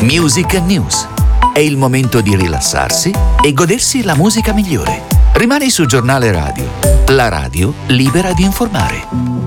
Music and News. È il momento di rilassarsi e godersi la musica migliore. Rimani su Giornale Radio, la radio libera di informare.